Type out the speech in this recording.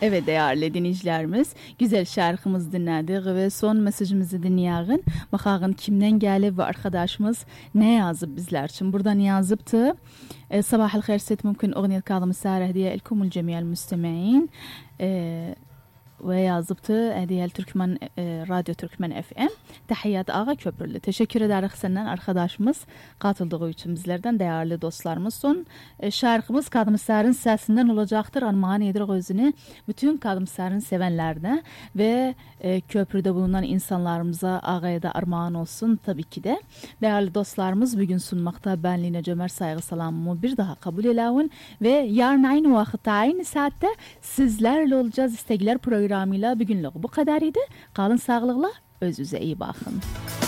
Evet değerli dinleyicilerimiz, güzel şarkımızı dinledik ve son mesajımızı dinleyelim. Bakalım kimden geldi ve arkadaşımız ne yazıp bizler için. Buradan yazıptı. صباح الخير ست ممكن أغنية كاظم الساهر هدية لكم والجميع المستمعين. ويازبطı هدية Türkmen Radyo Türkmen FM. Tahiyyat Ağa Köprülü. Teşekkür ederiz senden arkadaşımız katıldığı için bizlerden değerli dostlarımız. Son şarkımız Kadımsar'ın sesinden olacaktır. Armağan edirik özünü bütün Kadımsar'ın sevenlerine ve köprüde bulunan insanlarımıza Ağa'ya da armağan olsun tabii ki de. Değerli dostlarımız bugün sunmakta benliğine cömert saygı salamımı bir daha kabul edin ve yarın aynı vakitte aynı saatte sizlerle olacağız. İstekler programıyla bugünlük bu kadar idi. Kalın sağlıkla, özünüze iyi bakın.